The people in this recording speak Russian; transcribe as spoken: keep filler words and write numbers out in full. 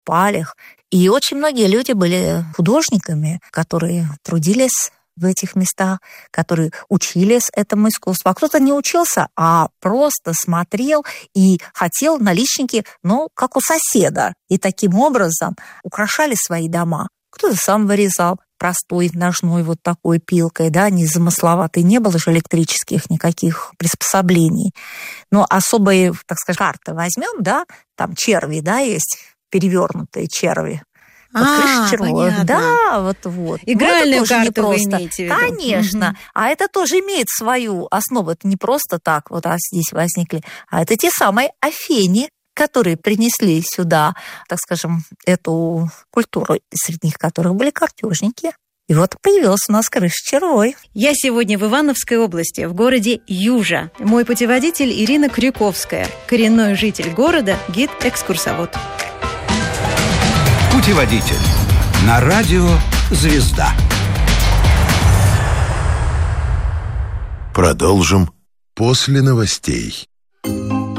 искупалиях. И очень многие люди были художниками, которые трудились в этих местах, которые учились этому искусству. А кто-то не учился, а просто смотрел и хотел наличники, ну, как у соседа. И таким образом украшали свои дома. Кто-то сам вырезал простой ножной вот такой пилкой, да, незамысловатой. Не было же электрических никаких приспособлений. Но особые, так сказать, карты возьмем, да, там черви, да, есть, перевернутые черви. Вот а, понятно. Да, вот вот. Игральную ну, карту вы имеете в виду? Конечно. Угу. А это тоже имеет свою основу. Это не просто так вот а здесь возникли, а это те самые афени, которые принесли сюда, так скажем, эту культуру, среди них которых были картежники. И вот появился у нас крыша червой. Я сегодня в Ивановской области, в городе Южа. Мой путеводитель Ирина Крюковская, коренной житель города, гид-экскурсовод. Путеводитель на радио «Звезда». Продолжим после новостей.